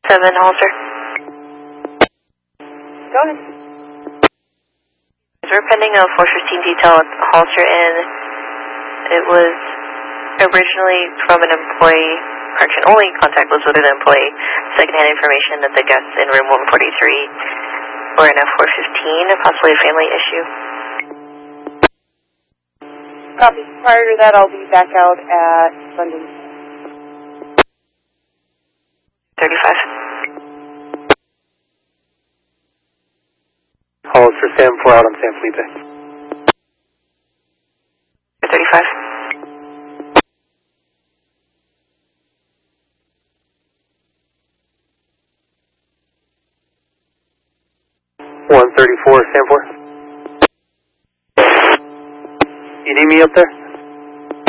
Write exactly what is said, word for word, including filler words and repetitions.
seven, Holster. Go ahead. We're pending a four fifteen detail at Holster Inn. It was originally from an employee, correction, only contact was with an employee. Secondhand information that the guests in room one forty-three were in a four fifteen, possibly a family issue. Copy. Prior to that, I'll be back out at London. thirty-five. Holster, Sam four out on San Felipe. thirty-five. one thirty-four, Sam four. You need me up there?